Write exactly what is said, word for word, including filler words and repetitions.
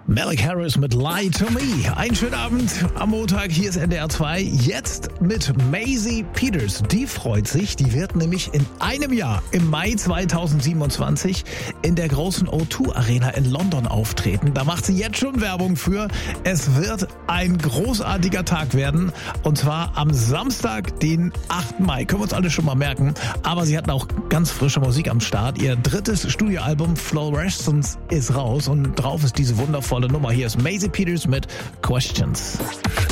Malik Harris mit Lie to Me. Einen schönen Abend am Montag, hier ist N D R zwei. Jetzt mit Maisie Peters. Die freut sich, die wird nämlich in einem Jahr, im Mai zweitausendsiebenundzwanzig, in der großen O zwei Arena in London auftreten. Da macht sie jetzt schon Werbung für. Es wird ein großartiger Tag werden. Und zwar am Samstag, den achten Mai. Können wir uns alle schon mal merken. Aber sie hat auch ganz frische Musik am Start. Ihr drittes Studioalbum Fluorescence ist raus und drauf ist diese wundervolle Nummer. Hier ist Maisie Peters mit Questions.